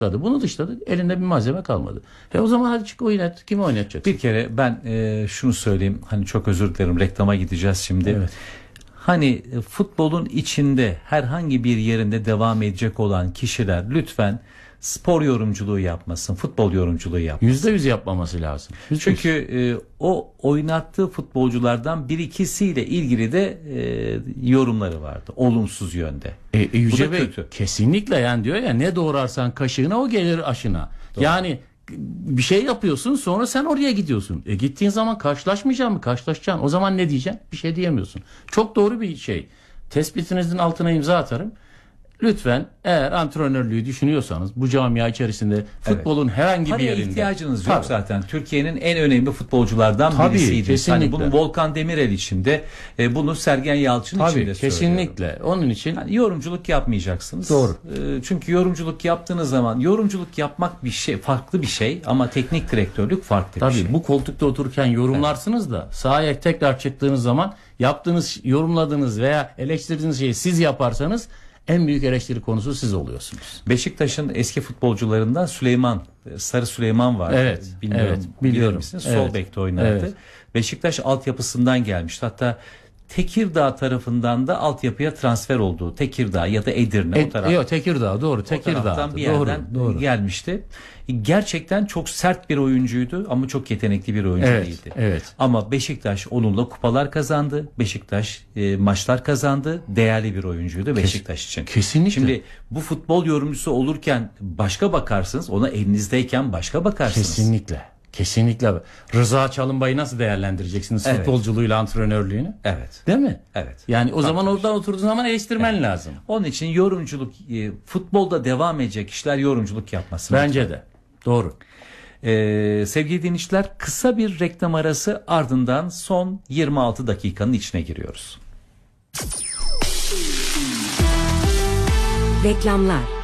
Bunu dışladı. Elinde bir malzeme kalmadı. O zaman hadi çık oynat. Kimi oynatacaksın? Bir kere ben şunu söyleyeyim. Hani çok özür dilerim, reklama gideceğiz şimdi. Evet. Hani futbolun içinde herhangi bir yerinde devam edecek olan kişiler lütfen spor yorumculuğu yapmasın, futbol yorumculuğu yapmasın. %100 yapmaması lazım. Çünkü o oynattığı futbolculardan bir ikisiyle ilgili de yorumları vardı. Olumsuz yönde. Yüce Bu da Bey kötü. kesinlikle, yani diyor ya, ne doğrarsan kaşığına o gelir aşına. Doğru. Yani bir şey yapıyorsun, sonra sen oraya gidiyorsun. Gittiğin zaman karşılaşmayacaksın mı? Karşılaşacaksın. O zaman ne diyeceksin? Bir şey diyemiyorsun. Çok doğru bir şey. Tespitinizin altına imza atarım. Lütfen, eğer antrenörlüğü düşünüyorsanız bu camia içerisinde futbolun herhangi bir Paraya yerinde. ihtiyacınız yok Tabii. zaten. Türkiye'nin en önemli futbolculardan Tabii, birisiydi. kesinlikle. Hani bunu Volkan Demirel içinde, bunu Sergen Yalçın Tabii, içinde kesinlikle. söylüyorum. Onun için Yani yorumculuk yapmayacaksınız. Doğru. Çünkü yorumculuk yaptığınız zaman, yorumculuk yapmak bir şey, farklı bir şey, ama teknik direktörlük farklı bir tabii şey. bu koltukta otururken yorumlarsınız da sahaya tekrar çıktığınız zaman yaptığınız, yorumladığınız veya eleştirdiğiniz şeyi siz yaparsanız en büyük eleştiri konusu siz oluyorsunuz. Beşiktaş'ın eski futbolcularından Sarı Süleyman var. Evet, Bilmiyorum, evet, biliyorum. bilir misiniz? Evet, Sol bekte oynardı. evet. Beşiktaş altyapısından gelmişti. Hatta Tekirdağ tarafından da altyapıya transfer oldu. Tekirdağ ya da Edirne, o taraf. Yok, Tekirdağ, doğru. O taraftan Tekirdağ. bir yerden Doğru. gelmişti. Gerçekten çok sert bir oyuncuydu ama çok yetenekli bir oyuncu Evet, değildi. evet. Ama Beşiktaş onunla kupalar kazandı. Beşiktaş maçlar kazandı. Değerli bir oyuncuydu Beşiktaş için. Kesinlikle. Şimdi bu futbol yorumcusu olurken başka bakarsınız. Ona elinizdeyken başka bakarsınız. Kesinlikle. Kesinlikle. Rıza Çalınbay'ı nasıl değerlendireceksiniz? Evet. Futbolculuğuyla antrenörlüğünü? Evet. Değil mi? Evet. Yani o zaman Farklı oradan oturduğun zaman eleştirmen lazım. Onun için yorumculuk, futbolda devam edecek kişiler yorumculuk yapmasın. Bence de. Doğru. Sevgili dinleyiciler, kısa bir reklam arası, ardından son 26 dakikanın içine giriyoruz. Reklamlar.